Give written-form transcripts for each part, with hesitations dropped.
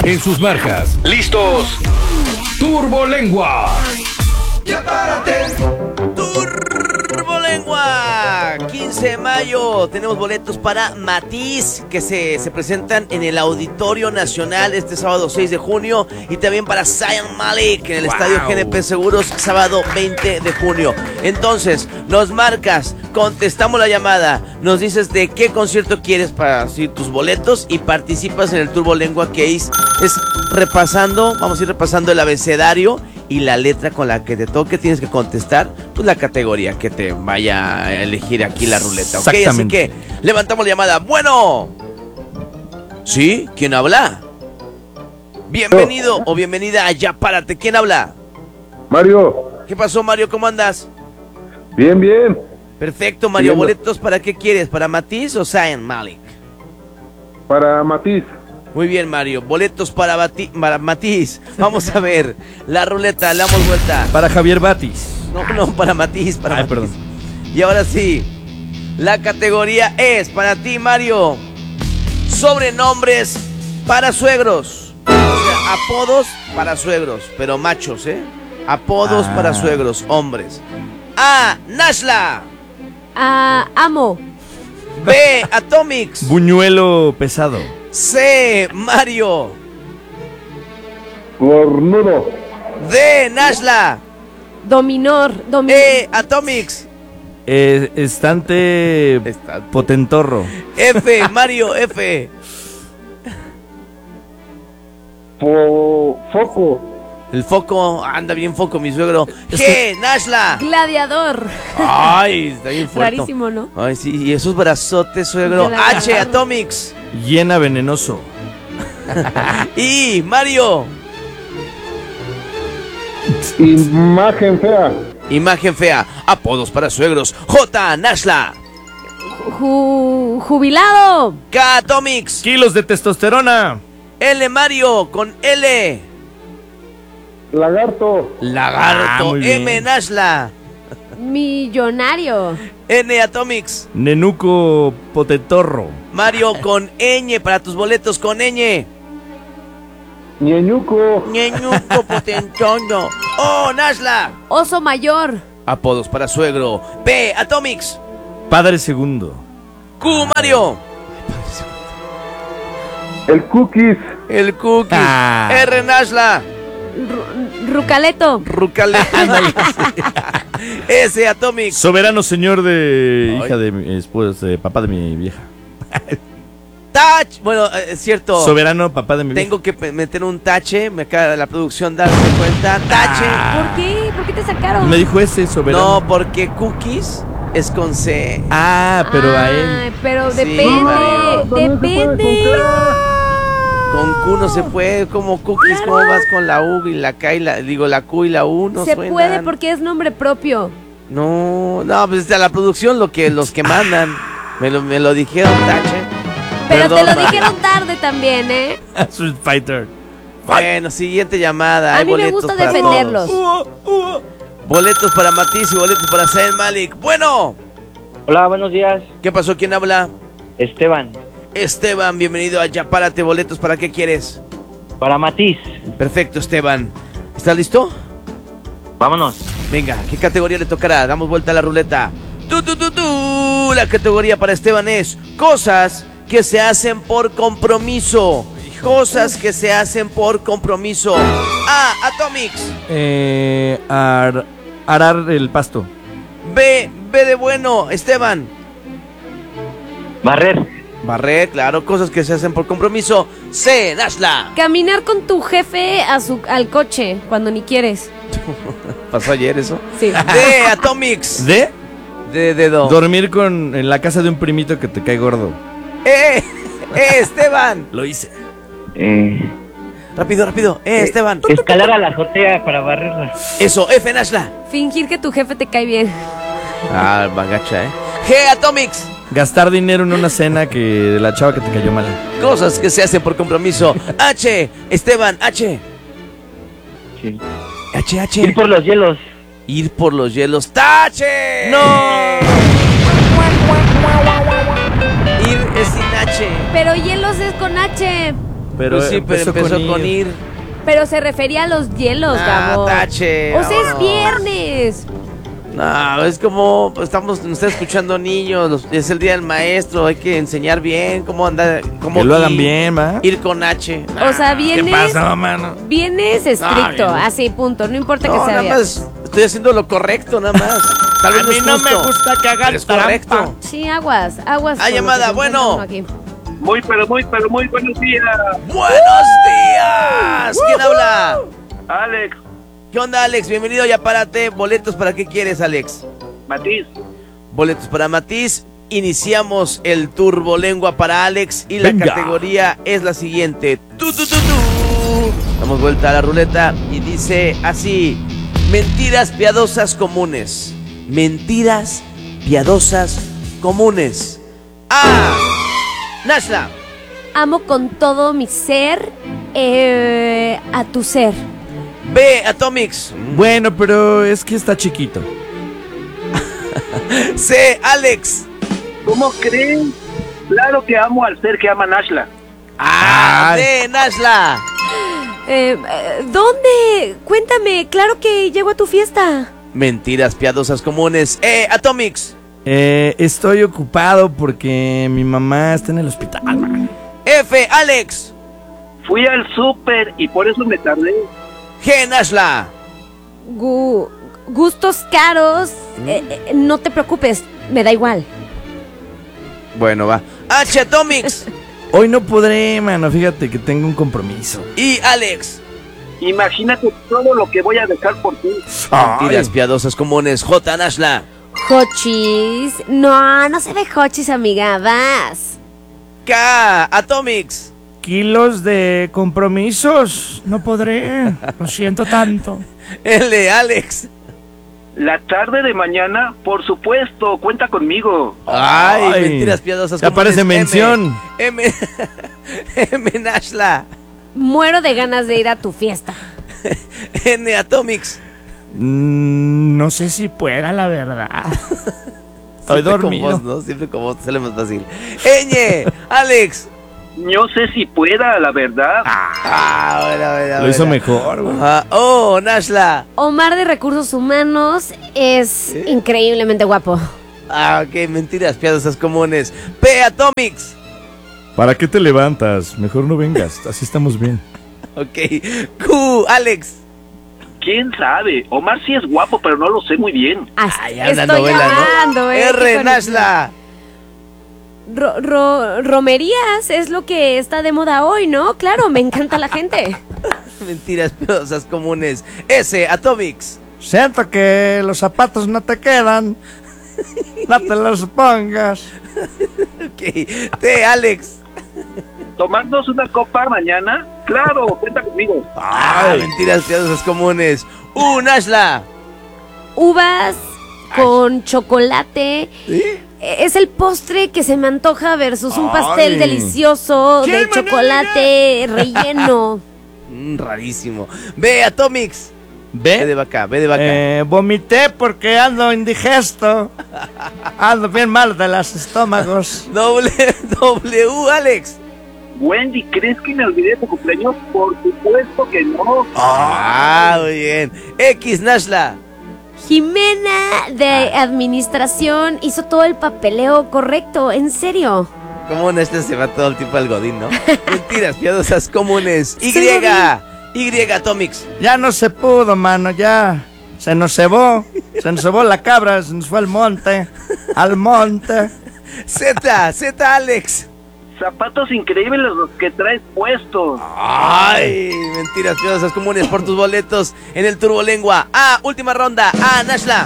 En sus marcas. ¿Listos? ¡Turbolengua! Ya párate. Turbolengua, 15 de mayo, tenemos boletos para Matiz, que se presentan en el Auditorio Nacional este sábado 6 de junio, y también para Zayn Malik en el Estadio GNP Seguros, sábado 20 de junio. Entonces, nos marcas, contestamos la llamada, nos dices de qué concierto quieres para tus boletos y participas en el Turbolengua, que es repasando, vamos a ir repasando el abecedario y la letra con la que te toque. Tienes que contestar pues la categoría que te vaya a elegir aquí la ruleta, ¿ok? Así que levantamos la llamada. Bueno, ¿sí? ¿Quién habla? Bienvenido o bienvenida a Ya Párate. ¿Quién habla? Mario. ¿Qué pasó, Mario? ¿Cómo andas? Bien, bien. Perfecto, Mario. Bien. ¿Boletos para qué quieres? ¿Para Matiz o Zayn Malik? Para Matiz. Muy bien, Mario. Boletos para Matiz. Vamos a ver. La ruleta, le damos vuelta. Para Javier Batis. No, para Matiz. Matiz. Perdón. Y ahora sí, la categoría es para ti, Mario. Sobrenombres para suegros. O sea, apodos para suegros, pero machos, ¿eh? Apodos para suegros, hombres. A. Nashla. Amo. B. Atomics. Buñuelo pesado. C. Mario. Cornudo. D. Nashla. Dominor. E. Atomics. Estante potentorro. F. Mario. F. Foco. El foco, anda bien foco, mi suegro. G. Nashla. Gladiador. Ay, está bien fuerte. Rarísimo, ¿no? Ay, sí, y esos brazotes, suegro. H. Atomics. Hiena venenoso. Y Mario. Imagen fea. Imagen fea. Apodos para suegros. J. Nashla. Jubilado. K. Atomics. Kilos de testosterona. L. Mario con L. Lagarto. Lagarto. Muy bien. M. Nashla. Millonario. N. Atomics. Nenuco potentorro. Mario con ñ para tus boletos con ñ. Ñeñuco. Ñeñuco potentondo. O. Nashla. Oso mayor. Apodos para suegro. P. Atomics. Padre segundo. Q. Mario. El cookies. El cookie. R. Nashla. Rucaleto. S. Atomics. Soberano señor de hija de mi esposa, papá de mi vieja. Touch. Bueno, es cierto. Soberano papá de mi vieja. Tengo que meter un tache. Me acaba la producción darse cuenta. Tache. ¿Por qué? ¿Por qué te sacaron? Me dijo ese soberano. No, porque cookies es con C. Pero a él. Ay, pero Sí, depende. Mario. Depende. Con Q no se puede, como cookies, Claro. ¿cómo vas con la U y la K y la Q y la U? No Se suenan. puede porque es nombre propio. No, pues a la producción los que mandan. Me lo dijeron, tache. Pero Perdón, te lo Mario. dijeron tarde también, ¿eh? Street Fighter. Bueno, siguiente llamada. A Hay mí me boletos gusta para defenderlos. todos. Boletos para Matiz y boletos para Zayn Malik. Bueno, Hola, buenos días. ¿qué pasó? ¿Quién habla? Esteban, Esteban, bienvenido a Ya Párate. Boletos, ¿para qué quieres? para Matiz. Perfecto, Esteban. ¿Estás listo? Vámonos. Venga, ¿qué categoría le tocará? Damos vuelta a la ruleta. ¡Tu! La categoría para Esteban es cosas que se hacen por compromiso. Cosas que se hacen por compromiso. A. Atomics. Arar el pasto. B de bueno, Esteban. Barrer, claro, cosas que se hacen por compromiso. C. Nashla. Caminar con tu jefe al coche cuando ni quieres. ¿Pasó ayer eso? Sí. D. Atomics. ¿De? De dedo. Dormir en la casa de un primito que te cae gordo. Esteban. Lo hice. Rápido. Esteban. Escalar a la azotea para barrerla. Eso, F. Nashla. Fingir que tu jefe te cae bien. Bagacha, G. Atomics. Gastar dinero en una cena de la chava que te cayó mal. Cosas que se hacen por compromiso. H. Esteban, H. Sí. H. Ir por los hielos. Ir por los hielos. ¡Tache! ¡No! Ir es sin H. Pero hielos es con H. Pero, Pues sí, pero empezó con ir. Pero se refería a los hielos, Gabo. Tache. O sea, es vámonos. viernes. No, es como nos están escuchando niños, es el día del maestro, hay que enseñar bien cómo andar, cómo Que lo hagan ir, bien, ¿va? ir con H. O sea, ¿Qué vienes, pasó, mano? vienes estricto, bien. así, punto. No importa No, que sea nada viernes. más estoy haciendo lo correcto, nada más. Tal vez A mí es no me justo, gusta que hagan pero es correcto. trampa. Sí, aguas. Ah, con lo que llamada, se bueno. encuentra uno aquí. Muy buenos días. ¡Buenos días! ¿Quién habla? Alex, ¿Qué onda, Alex? Bienvenido, ya párate. ¿Boletos para qué quieres, Alex? Matiz. Boletos para Matiz. Iniciamos el turbolengua para Alex y la Venga. categoría es la siguiente. Damos vuelta a la ruleta y dice así: mentiras piadosas comunes. Mentiras piadosas comunes. A. Nashla. Amo con todo mi ser a tu ser. B. Atomics. Bueno, pero es que está chiquito. C. Alex. ¿Cómo creen? Claro que amo al ser que ama Nashla. A. Ay. D. Nashla. ¿Dónde? Cuéntame, claro que llego a tu fiesta. Mentiras piadosas comunes. Atomics. Estoy ocupado porque mi mamá está en el hospital, man. F. Alex. Fui al súper y por eso me tardé. G. Nashla. Gustos caros. No te preocupes, me da igual. Bueno, va. H. Atomics. Hoy no podré, mano. Fíjate que tengo un compromiso. Y Alex. Imagínate todo lo que voy a dejar por ti. Mentiras piadosas comunes. J. Nashla. Hochis. No se ve hochis, amiga. Vas. K. Atomics. Kilos de compromisos. No podré. Lo siento tanto. L. Alex. La tarde de mañana, por supuesto, cuenta conmigo. Ay, mentiras piadosas Ya comunes. parece mención. M. Nashla. Muero de ganas de ir a tu fiesta. N. Atomics. No sé si pueda, la verdad. Estoy Siempre dormido. con vos, ¿no? Siempre con vos, te sale más fácil. Ñ. Alex. No sé si pueda, la verdad. Bueno. Lo hizo mejor, güey. Oh, Nashla. Omar de Recursos Humanos es increíblemente guapo. Ok, mentiras piadosas comunes. P. Atomics. ¿Para qué te levantas? Mejor no vengas. Así estamos bien. Ok. Q. Alex. ¿Quién sabe? Omar sí es guapo, pero no lo sé muy bien. Ay, anda Estoy novela, ¿no? hablando, R. qué Nashla. Romerías es lo que está de moda hoy, ¿no? Claro, me encanta la gente. Mentiras piadosas comunes. S. Atomics. Siento que los zapatos no te quedan. No te los pongas. Ok. T. Alex. ¿Tomarnos una copa mañana? Claro, cuenta conmigo. Mentiras piadosas comunes. U. Nashla. Uvas con chocolate. Es el postre que se me antoja versus un pastel Ay. delicioso ¡Qué de manera! chocolate relleno. Rarísimo. B. Atomics. B de ¿Ve? vaca, B de vaca. Vomité porque ando indigesto. Ando bien mal de los estómagos. W. Alex. Wendy, ¿crees que me olvidé de tu cumpleaños? Por supuesto que no. Muy bien. X. Nashla. Jimena de administración hizo todo el papeleo correcto, en serio. Como este se va todo el tiempo al godín, ¿no? Mentiras piadosas comunes. Y. Sí, Y. Atomics. Ya no se pudo, mano, ya. Se nos cebó la cabra, se nos fue al monte. Z. Alex. Zapatos increíbles los que traes puestos. Ay, mentiras piadosas comunes por tus boletos en el Turbolengua. Última ronda. Nashla.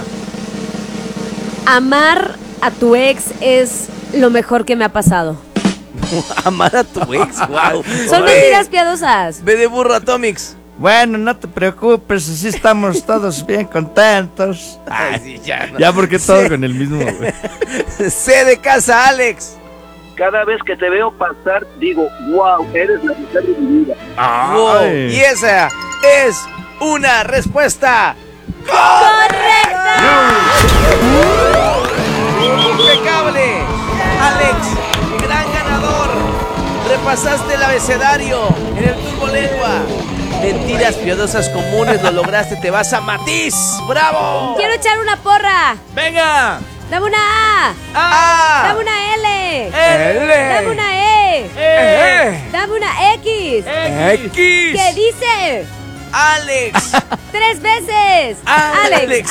Amar a tu ex es lo mejor que me ha pasado. Amar a tu ex, wow. Son mentiras piadosas. B de burro. Atomics. Bueno, no te preocupes, así estamos todos bien contentos. Ay, sí, ya. No. Ya porque todo con el mismo, güey. C de casa. Alex. Cada vez que te veo pasar, digo, wow, eres la mujer de mi vida. Wow. Ay. Y esa es una respuesta ¡Correcta! impecable. Alex, gran ganador. pasaste el abecedario en el Turbo Lengua. Mentiras piadosas comunes, lo lograste, te vas a Matiz. ¡Bravo! Quiero echar una porra. ¡Venga! Dame una A. ¡Ah! Dame una L. ¡L! Dame una E. Dame una X. ¿Qué dice? ¡Alex! 3 veces. Alex.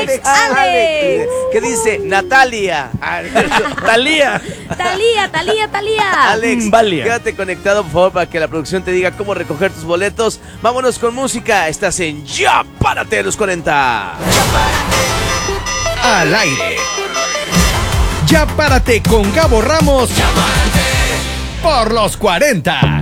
¿Qué dice? Natalia. Talía. Talía. Alex, Valia. quédate conectado, por favor, para que la producción te diga cómo recoger tus boletos. Vámonos con música. Estás en Ya Párate los 40. Al aire. Ya párate con Gabo Ramos. Por los 40.